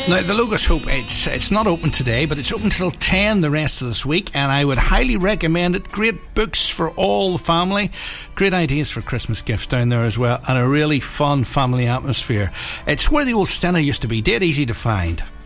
Now, the Logos Hope, it's not open today, but it's open till 10 the rest of this week, and I would highly recommend it. Great books for all the family, great ideas for Christmas gifts down there as well, and a really fun family atmosphere. It's where the old Stena used to be, dead easy to find.